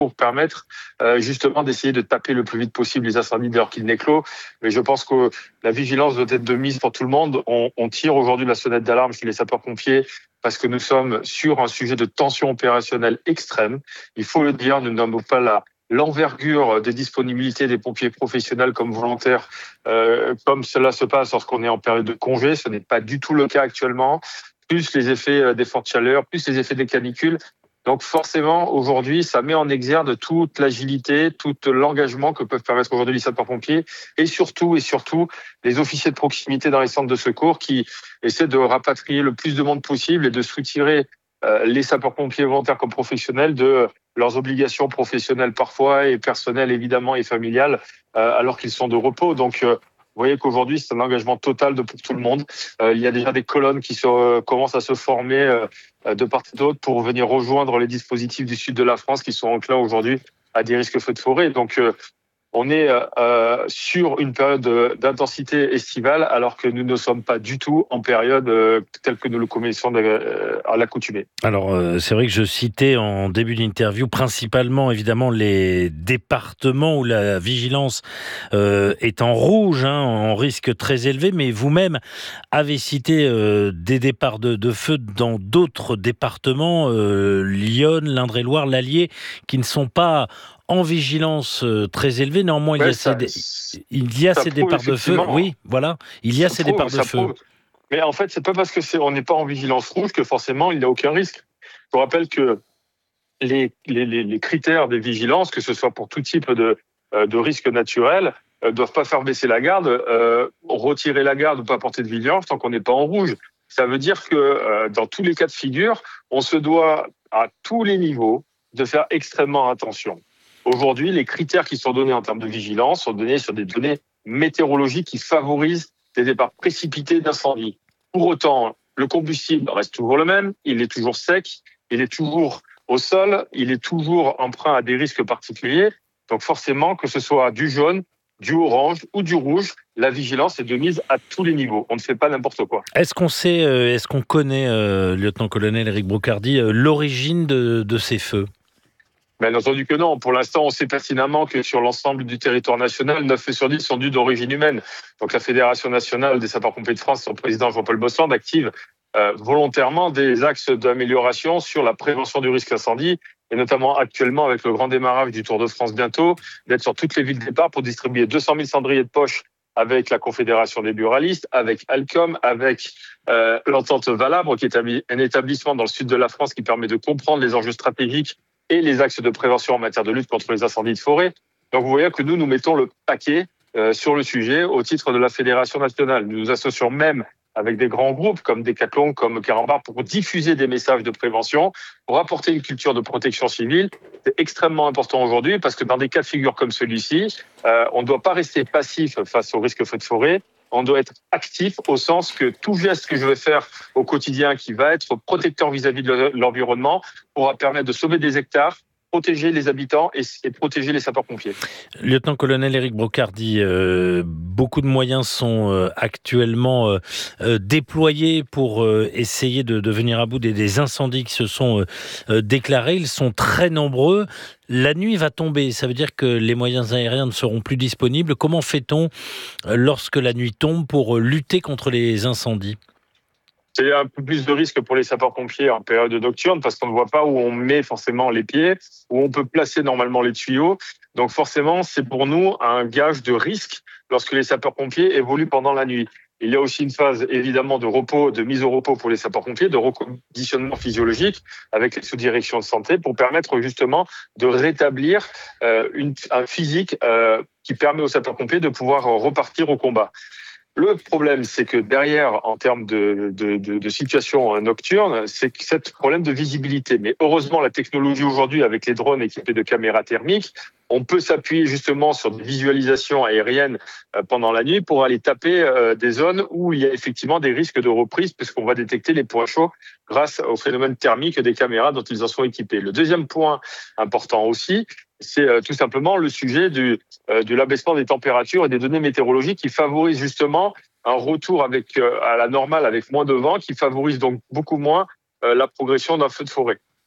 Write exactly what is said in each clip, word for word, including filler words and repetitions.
pour permettre euh, justement d'essayer de taper le plus vite possible les incendies dès lors qu'il n'éclot. Mais je pense que la vigilance doit être de mise pour tout le monde. On, on tire aujourd'hui la sonnette d'alarme chez les sapeurs-pompiers parce que nous sommes sur un sujet de tension opérationnelle extrême. Il faut le dire, nous n'avons pas la l'envergure des disponibilités des pompiers professionnels comme volontaires, euh, comme cela se passe lorsqu'on est en période de congé. Ce n'est pas du tout le cas actuellement. Plus les effets des fortes chaleurs, plus les effets des canicules. Donc forcément, aujourd'hui, ça met en exergue toute l'agilité, tout l'engagement que peuvent permettre aujourd'hui les sapeurs-pompiers et surtout, et surtout, les officiers de proximité dans les centres de secours qui essaient de rapatrier le plus de monde possible et de soutirer euh, les sapeurs-pompiers volontaires comme professionnels de leurs obligations professionnelles parfois et personnelles évidemment et familiales euh, alors qu'ils sont de repos. Donc euh, vous voyez qu'aujourd'hui, c'est un engagement total de, pour tout le monde. Euh, il y a déjà des colonnes qui se, euh, commencent à se former euh, de part et d'autre pour venir rejoindre les dispositifs du sud de la France qui sont enclins aujourd'hui à des risques feux de forêt. Donc, euh, on est euh, sur une période d'intensité estivale alors que nous ne sommes pas du tout en période euh, telle que nous le connaissons euh, à l'accoutumée. Alors, euh, c'est vrai que je citais en début d'interview principalement, évidemment, les départements où la vigilance euh, est en rouge, hein, en risque très élevé, mais vous-même avez cité euh, des départs de, de feu dans d'autres départements, euh, Lyon, l'Indre-et-Loire, l'Allier, qui ne sont pas en vigilance euh, très élevée. Néanmoins, il Ouais, y a ça, ces, il y a ces départs de feu. Oui, voilà, il y a ces prouve, départs de feu. Prouve. Mais en fait, c'est pas parce que c'est, on n'est pas en vigilance rouge que forcément il n'y a aucun risque. Je vous rappelle que les, les, les critères des vigilances, que ce soit pour tout type de, de risque naturel, ne doivent pas faire baisser la garde, euh, retirer la garde ou pas porter de vigilance tant qu'on n'est pas en rouge. Ça veut dire que euh, dans tous les cas de figure, on se doit à tous les niveaux de faire extrêmement attention. Aujourd'hui, les critères qui sont donnés en termes de vigilance sont donnés sur des données météorologiques qui favorisent des départs précipités d'incendie. Pour autant, le combustible reste toujours le même, il est toujours sec, il est toujours au sol, il est toujours emprunt à des risques particuliers. Donc forcément, que ce soit du jaune, du orange ou du rouge, la vigilance est de mise à tous les niveaux. On ne fait pas n'importe quoi. Est-ce qu'on sait, euh, est-ce qu'on connaît, euh, lieutenant-colonel Éric Brocardi, euh, l'origine de, de ces feux ? Bien entendu que non. Pour l'instant, on sait pertinemment que sur l'ensemble du territoire national, neuf feux sur dix sont dus d'origine humaine. Donc la Fédération nationale des sapeurs-pompiers de France, son président Jean-Paul Bossland, active euh, volontairement des axes d'amélioration sur la prévention du risque incendie, et notamment actuellement avec le grand démarrage du Tour de France bientôt, d'être sur toutes les villes départ pour distribuer deux cent mille cendriers de poche avec la Confédération des buralistes, avec Alcom, avec euh, l'entente Valabre, qui est un établissement dans le sud de la France qui permet de comprendre les enjeux stratégiques et les axes de prévention en matière de lutte contre les incendies de forêt. Donc vous voyez que nous, nous mettons le paquet euh, sur le sujet au titre de la Fédération nationale. Nous nous associons même avec des grands groupes comme Decathlon, comme Carambar, pour diffuser des messages de prévention, pour apporter une culture de protection civile. C'est extrêmement important aujourd'hui parce que dans des cas de figure comme celui-ci, euh, on ne doit pas rester passif face au risque feu de forêt. On doit être actif au sens que tout geste que je vais faire au quotidien qui va être protecteur vis-à-vis de l'environnement pourra permettre de sauver des hectares, protéger les habitants et, et protéger les sapeurs-pompiers. Lieutenant-colonel Éric Brocardi, euh, beaucoup de moyens sont euh, actuellement euh, euh, déployés pour euh, essayer de, de venir à bout des, des incendies qui se sont euh, déclarés. Ils sont très nombreux. La nuit va tomber, ça veut dire que les moyens aériens ne seront plus disponibles. Comment fait-on euh, lorsque la nuit tombe pour euh, lutter contre les incendies ? C'est un peu plus de risque pour les sapeurs-pompiers en période nocturne parce qu'on ne voit pas où on met forcément les pieds, où on peut placer normalement les tuyaux. Donc forcément, c'est pour nous un gage de risque lorsque les sapeurs-pompiers évoluent pendant la nuit. Il y a aussi une phase évidemment de repos, de mise au repos pour les sapeurs-pompiers, de reconditionnement physiologique avec les sous-directions de santé pour permettre justement de rétablir euh, une, un physique euh, qui permet aux sapeurs-pompiers de pouvoir repartir au combat. Le problème, c'est que derrière, en termes de, de, de, de situation nocturne, c'est ce problème de visibilité. Mais heureusement, la technologie aujourd'hui, avec les drones équipés de caméras thermiques, on peut s'appuyer justement sur des visualisations aériennes pendant la nuit pour aller taper des zones où il y a effectivement des risques de reprise, puisqu'on va détecter les points chauds grâce au phénomène thermique des caméras dont ils en sont équipés. Le deuxième point important aussi, c'est tout simplement le sujet du, de l'abaissement des températures et des données météorologiques qui favorisent justement un retour avec, à la normale avec moins de vent, qui favorise donc beaucoup moins la progression d'un feu de forêt.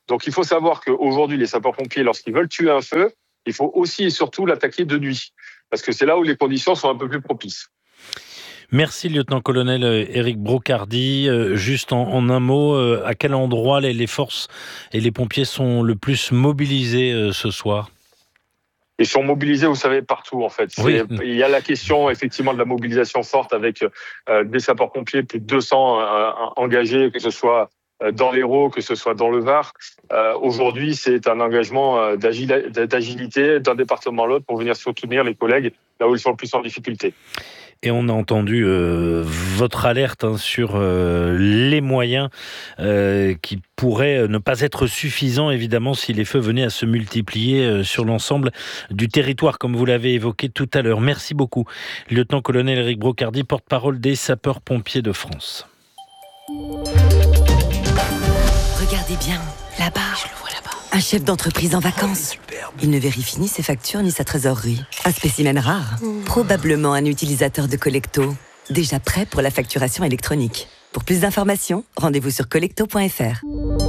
Donc il faut savoir qu'aujourd'hui, les sapeurs-pompiers, lorsqu'ils veulent tuer un feu, il faut aussi et surtout l'attaquer de nuit, parce que c'est là où les conditions sont un peu plus propices. Merci, lieutenant-colonel Éric Brocardi. Euh, juste en, en un mot, euh, à quel endroit les, les forces et les pompiers sont le plus mobilisés euh, ce soir ? Ils sont mobilisés, vous savez, partout en fait. Oui. Il y a la question effectivement de la mobilisation forte avec euh, des sapeurs-pompiers, plus de deux cents euh, engagés, que ce soit dans l'Hérault, que ce soit dans le Var. Euh, aujourd'hui, c'est un engagement d'agilité d'un département à l'autre pour venir soutenir les collègues là où ils sont le plus en difficulté. Et on a entendu euh, votre alerte hein, sur euh, les moyens euh, qui pourraient ne pas être suffisants, évidemment, si les feux venaient à se multiplier euh, sur l'ensemble du territoire, comme vous l'avez évoqué tout à l'heure. Merci beaucoup, lieutenant-colonel Éric Brocardi, porte-parole des sapeurs-pompiers de France. Regardez bien, là-bas. Je le vois là-bas. Un chef d'entreprise en vacances. Il ne vérifie ni ses factures ni sa trésorerie. Un spécimen rare. Mmh. Probablement un utilisateur de Collecto. Déjà prêt pour la facturation électronique. Pour plus d'informations, rendez-vous sur collecto point f r.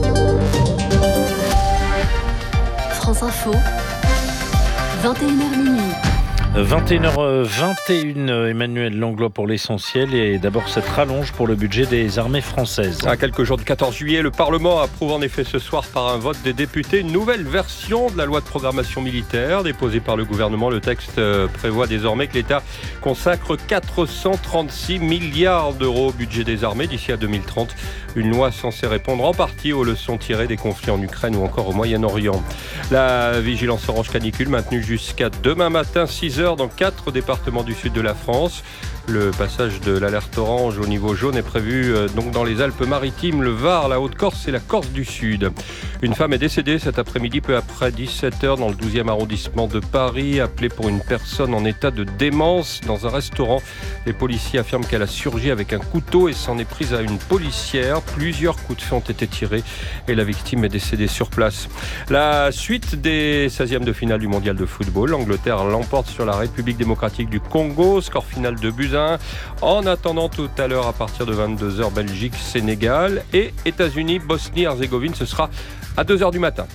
France Info, vingt et une heures minuit. vingt et une heures vingt et une, Emmanuel Langlois pour l'essentiel, et d'abord cette rallonge pour le budget des armées françaises. À quelques jours du quatorze juillet, le Parlement approuve en effet ce soir par un vote des députés une nouvelle version de la loi de programmation militaire déposée par le gouvernement. Le texte prévoit désormais que l'État consacre quatre cent trente-six milliards d'euros au budget des armées d'ici à deux mille trente. Une loi censée répondre en partie aux leçons tirées des conflits en Ukraine ou encore au Moyen-Orient. La vigilance orange canicule maintenue jusqu'à demain matin, six heures dans quatre départements du sud de la France. Le passage de l'alerte orange au niveau jaune est prévu euh, donc dans les Alpes-Maritimes, le Var, la Haute-Corse et la Corse du Sud. Une femme est décédée cet après-midi peu après dix-sept heures dans le douzième arrondissement de Paris, appelée pour une personne en état de démence dans un restaurant. Les policiers affirment qu'elle a surgi avec un couteau et s'en est prise à une policière. Plusieurs coups de feu ont été tirés et la victime est décédée sur place. La suite des seizièmes de finale du mondial de football. L'Angleterre l'emporte sur la République démocratique du Congo. Score final de buts. En attendant, tout à l'heure à partir de vingt-deux heures, Belgique, Sénégal et États-Unis, Bosnie-Herzégovine, ce sera à deux heures du matin.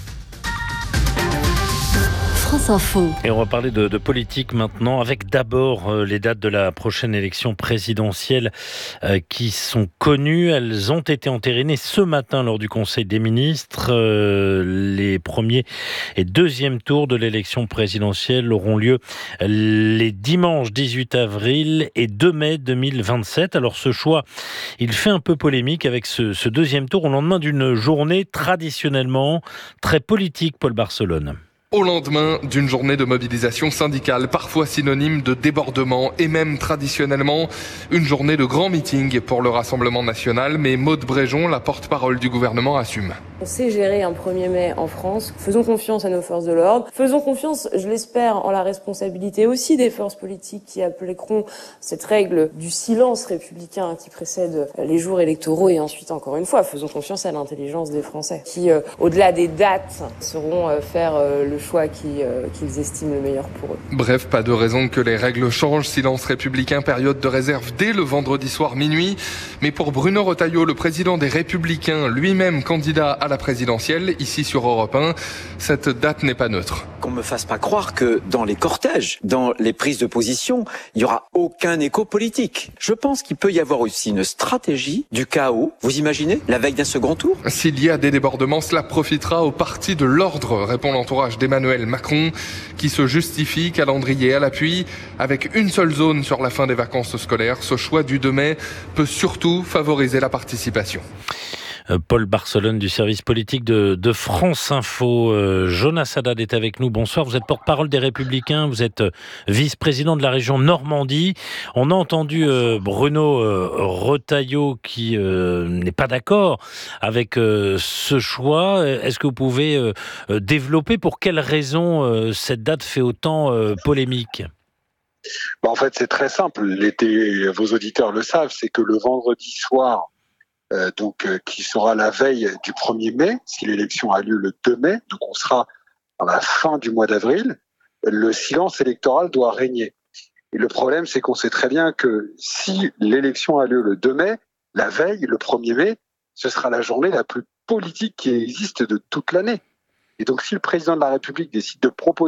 France Info. Et on va parler de, de politique maintenant, avec d'abord euh, les dates de la prochaine élection présidentielle euh, qui sont connues. Elles ont été entérinées ce matin lors du Conseil des ministres. Euh, les premiers et deuxièmes tours de l'élection présidentielle auront lieu les dimanches dix-huit avril et deux mai deux mille vingt-sept. Alors ce choix, il fait un peu polémique avec ce, ce deuxième tour au lendemain d'une journée traditionnellement très politique, Paul Barcelone. Au lendemain d'une journée de mobilisation syndicale, parfois synonyme de débordement et même traditionnellement une journée de grand meeting pour le Rassemblement national, mais Maude Bréjon, la porte-parole du gouvernement, assume. On sait gérer un premier mai en France. Faisons confiance à nos forces de l'ordre. Faisons confiance, je l'espère, en la responsabilité aussi des forces politiques qui appliqueront cette règle du silence républicain qui précède les jours électoraux. Et ensuite, encore une fois, faisons confiance à l'intelligence des Français qui, euh, au-delà des dates, sauront euh, faire euh, le choix qui, euh, qu'ils estiment le meilleur pour eux. Bref, pas de raison que les règles changent. Silence républicain, période de réserve dès le vendredi soir minuit. Mais pour Bruno Retailleau, le président des Républicains, lui-même candidat à la présidentielle, ici sur Europe un, cette date n'est pas neutre. Qu'on me fasse pas croire que dans les cortèges, dans les prises de position, il y aura aucun écho politique. Je pense qu'il peut y avoir aussi une stratégie du chaos. Vous imaginez, la veille d'un second tour? S'il y a des débordements, cela profitera au parti de l'ordre, répond l'entourage d'Emmanuel Macron, qui se justifie, calendrier à l'appui, avec une seule zone sur la fin des vacances scolaires. Ce choix du deux mai peut surtout favoriser la participation. Paul Barcelone du service politique de, de France Info. Euh, Jonas Haddad est avec nous. Bonsoir. Vous êtes porte-parole des Républicains. Vous êtes vice-président de la région Normandie. On a entendu euh, Bruno euh, Retailleau qui euh, n'est pas d'accord avec euh, ce choix. Est-ce que vous pouvez euh, développer pour quelles raisons euh, cette date fait autant euh, polémique ? Bah en fait, c'est très simple. L'été, vos auditeurs le savent, c'est que le vendredi soir, Euh, donc euh, qui sera la veille du premier mai, si l'élection a lieu le deux mai, donc on sera à la fin du mois d'avril, le silence électoral doit régner. Et le problème, c'est qu'on sait très bien que si l'élection a lieu le deux mai, la veille, le premier mai, ce sera la journée la plus politique qui existe de toute l'année. Et donc, si le président de la République décide de proposer